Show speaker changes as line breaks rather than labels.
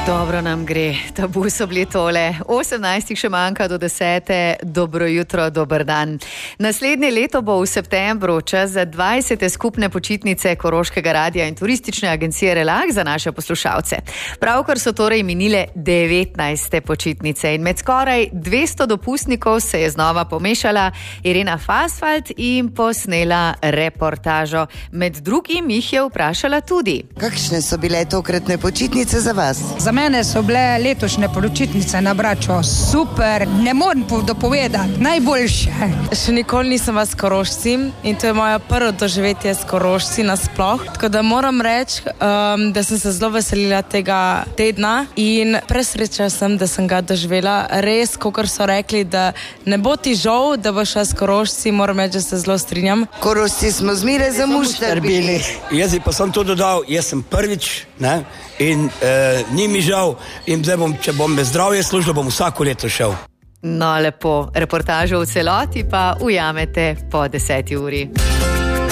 Dobro nam gre, tabu so bili tole. 18 še manjka do 10. Dobro jutro, dober dan. Naslednje leto bo v septembru čas za 20. skupne počitnice Koroškega radia in turistične agencije Relax za naše poslušalce. Pravkar so torej minile 19. počitnice in med skoraj 200 dopustnikov se je znova pomešala Irena Fasfalt in posnela reportažo. Med drugim jih je vprašala tudi.
Kakšne so bile tokratne počitnice za vas?
Za mene so bile letošnje počitnice na Braču super, ne morem dopovedati, najboljše.
Še nikoli nisem vas s Korošci in to je moje prvo doživetje s Korošci nasploh. Tako da moram reči, da sem se zelo veselila tega tedna in presrečna sem, da sem ga doživela. Res, kakor so rekli, da ne bo ti žal, da boš šla s Korošci, moram reči, da se zelo strinjam.
Korošci smo zmeraj za mušter bili.
Jaz bi pa sem to dodal, jaz sem prvič, ne, in ni mi žal in zdaj če bom me zdravje služilo, bom vsako leto šel.
No, lepo. Reportažo v celoti pa ujamete po 10. uri.